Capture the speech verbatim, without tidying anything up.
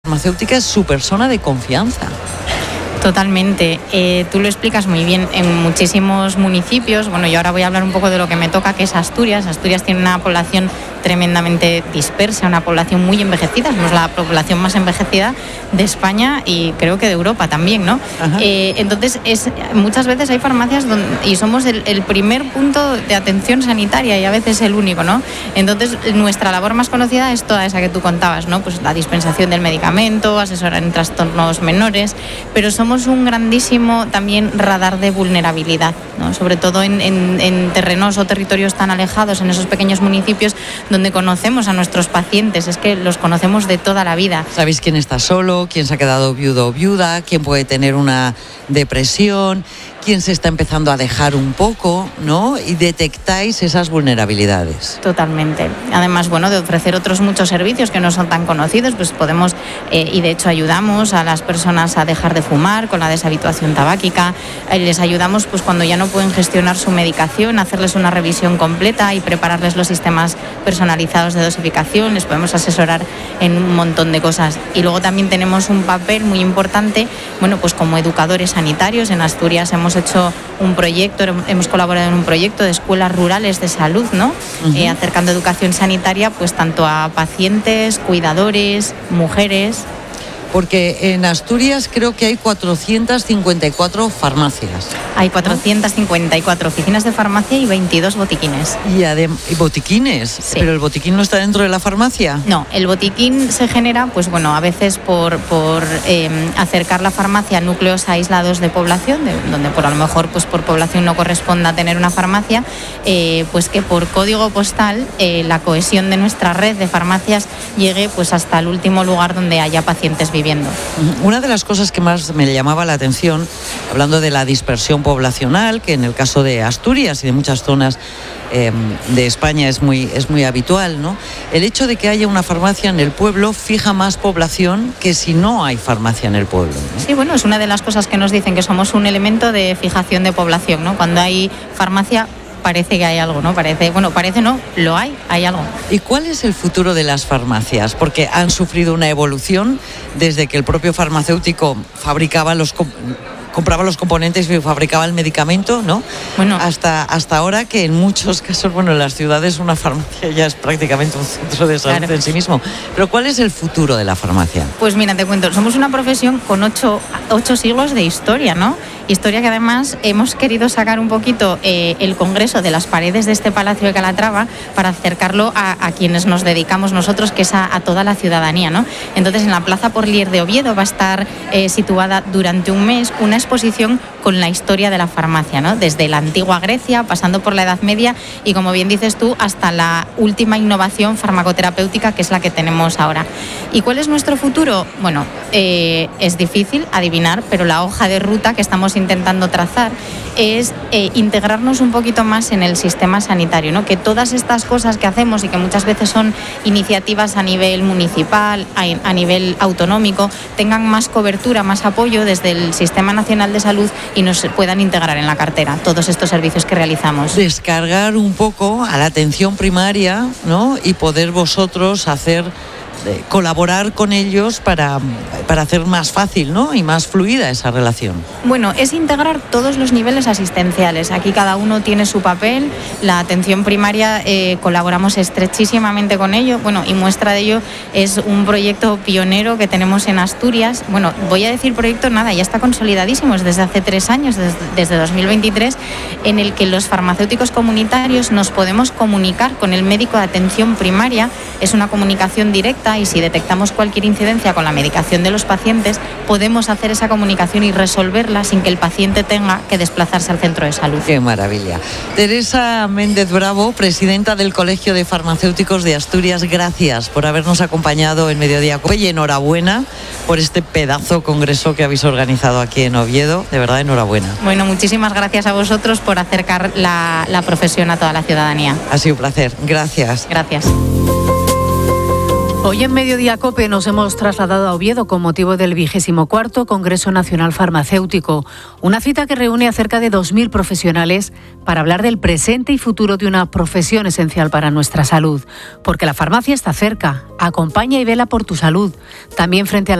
farmacéutica es su persona de confianza. Totalmente. Eh, tú lo explicas muy bien. En muchísimos municipios, bueno, yo ahora voy a hablar un poco de lo que me toca, que es Asturias. Asturias tiene una población tremendamente dispersa, una población muy envejecida. Somos la población más envejecida de España y creo que de Europa también, ¿no? Eh, entonces, es, muchas veces hay farmacias donde, y somos el, el primer punto de atención sanitaria y a veces el único, ¿no? Entonces, nuestra labor más conocida es toda esa que tú contabas, ¿no? Pues la dispensación del medicamento, asesorar en trastornos menores, pero somos Somos un grandísimo también radar de vulnerabilidad, ¿no? Sobre todo en, en, en terrenos o territorios tan alejados, en esos pequeños municipios donde conocemos a nuestros pacientes, es que los conocemos de toda la vida. ¿Sabéis quién está solo, quién se ha quedado viudo o viuda, quién puede tener una depresión, quién se está empezando a dejar un poco, ¿no? Y detectáis esas vulnerabilidades. Totalmente. Además, bueno, de ofrecer otros muchos servicios que no son tan conocidos, pues podemos, eh, y de hecho ayudamos a las personas a dejar de fumar con la deshabituación tabáquica, eh, les ayudamos pues cuando ya no pueden gestionar su medicación, hacerles una revisión completa y prepararles los sistemas personalizados de dosificación, les podemos asesorar en un montón de cosas. Y luego también tenemos un papel muy importante, bueno, pues como educadores sanitarios. En Asturias hemos hecho un proyecto, hemos colaborado en un proyecto de escuelas rurales de salud, ¿no? Uh-huh. Eh, acercando educación sanitaria pues tanto a pacientes, cuidadores, mujeres. Porque en Asturias creo que hay cuatrocientas cincuenta y cuatro farmacias. Hay cuatrocientas cincuenta y cuatro oficinas de farmacia y veintidós botiquines. Y, adem- y botiquines, sí. ¿Pero el botiquín no está dentro de la farmacia? No, el botiquín se genera, pues bueno, a veces por, por eh, acercar la farmacia a núcleos aislados de población, de, donde por a lo mejor pues por población no corresponda tener una farmacia, eh, pues que por código postal eh, la cohesión de nuestra red de farmacias llegue pues hasta el último lugar donde haya pacientes viviendo. Una de las cosas que más me llamaba la atención, hablando de la dispersión poblacional, que en el caso de Asturias y de muchas zonas eh, de España es muy, es muy habitual, ¿no? El hecho de que haya una farmacia en el pueblo fija más población que si no hay farmacia en el pueblo, ¿no? Sí, bueno, es una de las cosas que nos dicen, que somos un elemento de fijación de población, ¿no? Cuando hay farmacia parece que hay algo, ¿no? Parece, bueno, parece no, lo hay, hay algo. ¿Y cuál es el futuro de las farmacias? Porque han sufrido una evolución desde que el propio farmacéutico fabricaba los compraba los componentes y fabricaba el medicamento, ¿no? Bueno, hasta hasta ahora que en muchos casos, bueno, en las ciudades una farmacia ya es prácticamente un centro de salud, claro, en sí mismo. Pero ¿cuál es el futuro de la farmacia? Pues mira, te cuento, somos una profesión con ocho, ocho siglos de historia, ¿no? Historia que además hemos querido sacar un poquito eh, el Congreso de las paredes de este Palacio de Calatrava para acercarlo a, a quienes nos dedicamos nosotros, que es a, a toda la ciudadanía, ¿no? Entonces, en la Plaza Porlier de Oviedo va a estar eh, situada durante un mes una exposición con la historia de la farmacia, ¿no? Desde la antigua Grecia, pasando por la Edad Media y, como bien dices tú, hasta la última innovación farmacoterapéutica, que es la que tenemos ahora. ¿Y cuál es nuestro futuro? Bueno, eh, es difícil adivinar, pero la hoja de ruta que estamos intentando trazar es eh, integrarnos un poquito más en el sistema sanitario, ¿no? Que todas estas cosas que hacemos y que muchas veces son iniciativas a nivel municipal, a, a nivel autonómico, tengan más cobertura, más apoyo desde el Sistema Nacional de Salud y nos puedan integrar en la cartera todos estos servicios que realizamos. Descargar un poco a la atención primaria, ¿no? Y poder vosotros hacer de colaborar con ellos para, para hacer más fácil, ¿no? Y más fluida esa relación. Bueno, es integrar todos los niveles asistenciales. Aquí cada uno tiene su papel. La atención primaria eh, colaboramos estrechísimamente con ello. Bueno, y muestra de ello es un proyecto pionero que tenemos en Asturias. Bueno, voy a decir proyecto, nada, ya está consolidadísimo. Es desde hace tres años, desde, desde dos mil veintitrés, en el que los farmacéuticos comunitarios nos podemos comunicar con el médico de atención primaria. Es una comunicación directa y si detectamos cualquier incidencia con la medicación de los pacientes, podemos hacer esa comunicación y resolverla sin que el paciente tenga que desplazarse al centro de salud. ¡Qué maravilla! Teresa Méndez Bravo, presidenta del Colegio de Farmacéuticos de Asturias, gracias por habernos acompañado en Mediodía Cope y enhorabuena por este pedazo congreso que habéis organizado aquí en Oviedo. De verdad, enhorabuena. Bueno, muchísimas gracias a vosotros por acercar la, la profesión a toda la ciudadanía. Ha sido un placer. Gracias. Gracias. Hoy en Mediodía Cope nos hemos trasladado a Oviedo con motivo del vigésimo cuarto Congreso Nacional Farmacéutico, una cita que reúne a cerca de dos mil profesionales para hablar del presente y futuro de una profesión esencial para nuestra salud, porque la farmacia está cerca, acompaña y vela por tu salud, también frente a la